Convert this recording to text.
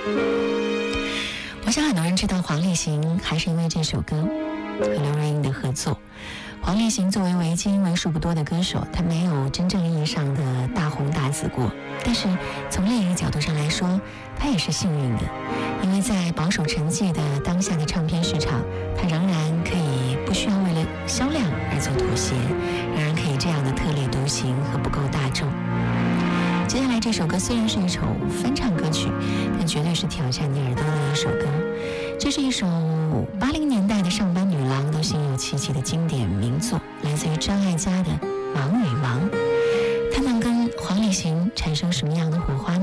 我想很多人知道黄立行还是因为这首歌和刘若英的合作。黄立行作为维京为数不多的歌手，他没有真正意义上的大红大紫过，但是从另一个角度上来说，他也是幸运的，因为在保守沉寂的当下的唱片市场，他仍然可以不需要为了销量而做妥协，仍然可以这样的特立独行和不够大众。接下来这首歌虽然是一首翻唱歌曲，但绝对是挑战你耳朵的一首歌。这是一首80年代的上班女郎都心有戚戚的经典名作，来自于张艾嘉的《忙与忙》。它能跟黄立行产生什么样的火花呢？